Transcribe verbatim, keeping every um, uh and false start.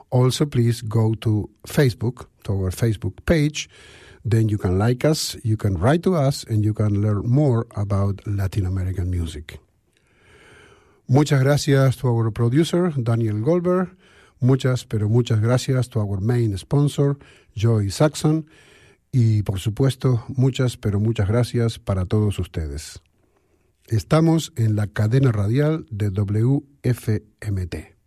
Also, please go to Facebook, to our Facebook page. Then you can like us, you can write to us, and you can learn more about Latin American music. Muchas gracias to our producer, Daniel Goldberg. Muchas, pero muchas gracias to our main sponsor, Joy Saxon. Y, por supuesto, muchas, pero muchas gracias para todos ustedes. Estamos en la cadena radial de W F M T.